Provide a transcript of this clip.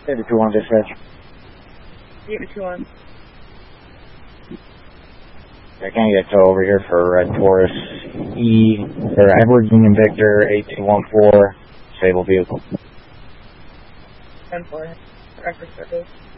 Maybe 2-1 dispatch. Maybe 2-1. I can't get tow over here for Red Taurus Edward Union Victor 8214, disabled vehicle. 10-4. Record circles.